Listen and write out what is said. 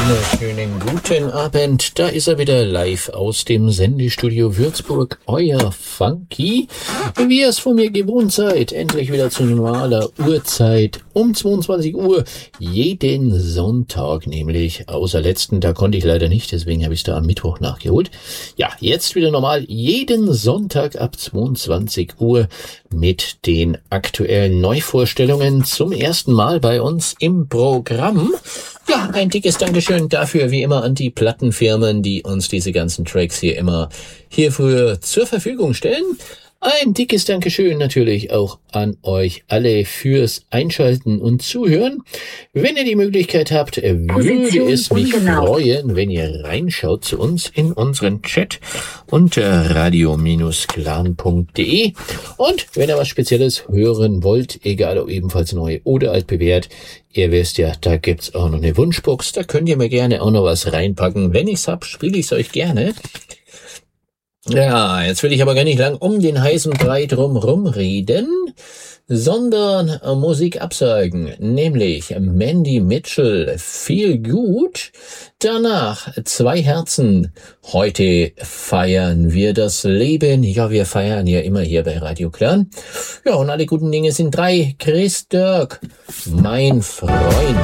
Wunderschönen guten Abend, da ist er wieder live aus dem Sendestudio Würzburg, euer Funky. Wie ihr es von mir gewohnt seid, endlich wieder zu normaler Uhrzeit um 22 Uhr, jeden Sonntag nämlich, außer letzten, da konnte ich leider nicht, deswegen habe ich es da am Mittwoch nachgeholt. Ja, jetzt wieder normal, jeden Sonntag ab 22 Uhr mit den aktuellen Neuvorstellungen zum ersten Mal bei uns im Programm. Ja, ein dickes Dankeschön dafür, wie immer, an die Plattenfirmen, die uns diese ganzen Tracks hier immer hierfür zur Verfügung stellen. Ein dickes Dankeschön natürlich auch an euch alle fürs Einschalten und Zuhören. Wenn ihr die Möglichkeit habt, würde es mich freuen, wenn ihr reinschaut zu uns in unseren Chat unter radio-clan.de. Und wenn ihr was Spezielles hören wollt, egal ob ebenfalls neu oder altbewährt, ihr wisst ja, da gibt's auch noch eine Wunschbox, da könnt ihr mir gerne auch noch was reinpacken. Wenn ich's hab, spiele ich's euch gerne. Ja, jetzt will ich aber gar nicht lang um den heißen Brei drumrum reden, sondern Musik absagen, nämlich Mandy Mitchell, Feel Good. Danach 2 Herzen. Heute feiern wir das Leben. Ja, wir feiern ja immer hier bei Radio Clan. Ja, und alle guten Dinge sind 3. Chris Dirk, mein Freund.